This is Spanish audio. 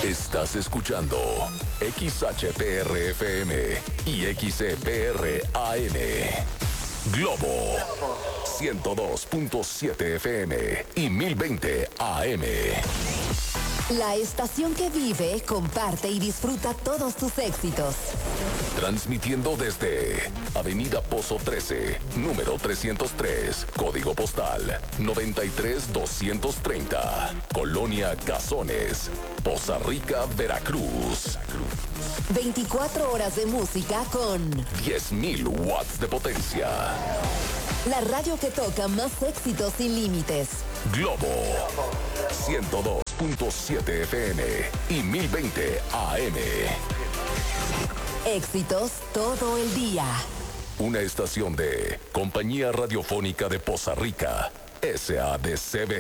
Estás escuchando XHPR-FM y XEPR-AM. Globo 102.7 FM y 1020 AM. La estación que vive, comparte y disfruta todos tus éxitos. Transmitiendo desde Avenida Pozo 13, número 303, código postal 93230, Colonia Cazones, Poza Rica, Veracruz. 24 horas de música con 10.000 watts de potencia. La radio que toca más éxitos sin límites. Globo 102.7 FM y 1020 AM. Éxitos todo el día. Una estación de Compañía Radiofónica de Poza Rica, SADCB.